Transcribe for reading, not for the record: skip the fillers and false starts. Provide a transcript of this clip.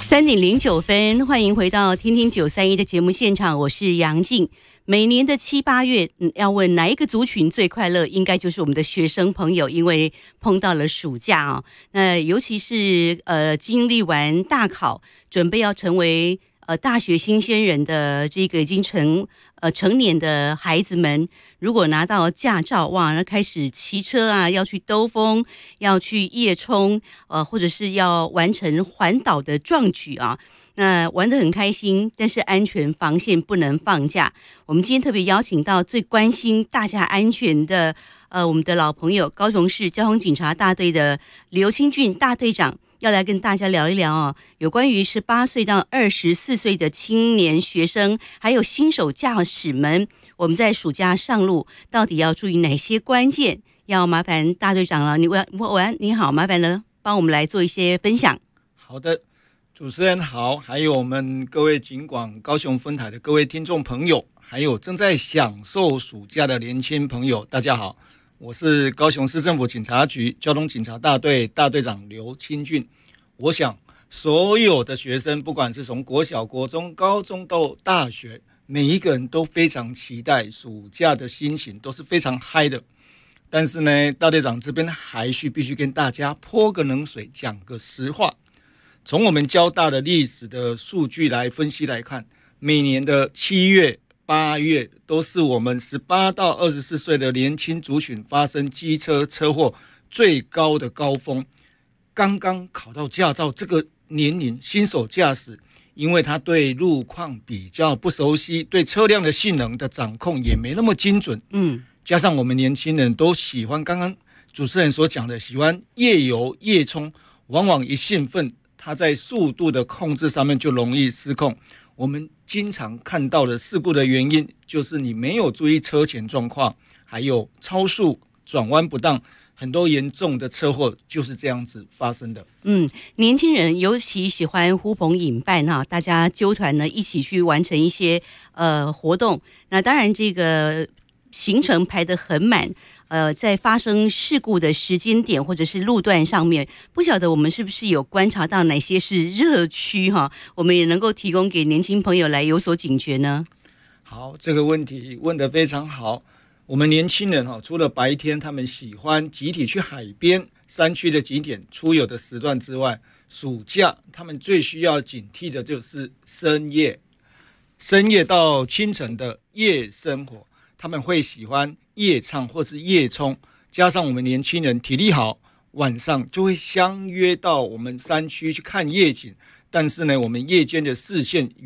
3:09，欢迎回到听听931的节目现场，我是杨静。每年的7、8月，要问哪一个族群最快乐，应该就是我们的学生朋友，因为碰到了暑假啊。那尤其是经历完大考，准备要成为大学新鲜人的这个已经成年的孩子们，如果拿到驾照，哇，那开始骑车啊，要去兜风，要去夜冲，或者是要完成环岛的壮举啊。那玩得很开心，但是安全防线不能放假。我们今天特别邀请到最关心大家安全的我们的老朋友，高雄市交通警察大队的刘清俊大队长，要来跟大家聊一聊哦，有关于18岁到24岁的青年学生，还有新手驾驶们，我们在暑假上路到底要注意哪些关键？要麻烦大队长了，你好，麻烦了，帮我们来做一些分享。 好的。主持人好，还有我们各位警广高雄分台的各位听众朋友，还有正在享受暑假的年轻朋友，大家好，我是高雄市政府警察局交通警察大队大队长刘清俊。我想所有的学生，不管是从国小、国中、高中到大学，每一个人都非常期待暑假的心情，都是非常嗨的。但是呢，大队长这边还必须跟大家泼个冷水，讲个实话。从我们交大的历史的数据来分析来看，每年的7月、8月都是我们18到24岁的年轻族群发生机车车祸最高的高峰。刚刚考到驾照这个年龄，新手驾驶，因为他对路况比较不熟悉，对车辆的性能的掌控也没那么精准。加上我们年轻人都喜欢刚刚主持人所讲的，喜欢夜游夜冲，往往一兴奋，它在速度的控制上面就容易失控。我们经常看到的事故的原因，就是你没有注意车前状况，还有超速、转弯不当，很多严重的车祸就是这样子发生的。 年轻人尤其喜欢呼朋引伴哈，大家纠团呢一起去完成一些活动。那当然这个行程排得很满。在发生事故的时间点或者是路段上面，不晓得我们是不是有观察到哪些是热区哈？我们也能够提供给年轻朋友来有所警觉呢？ 好，这个问题问得非常好。我们年轻人除了白天他们喜欢集体去海边、山区的景点出游的时段之外，暑假他们最需要警惕的就是深夜到清晨的夜生活。他们会喜欢夜唱或是夜冲，加上我们年轻人体力好，晚上就会相约到我们山区去看夜景。但是呢，我们夜间的视线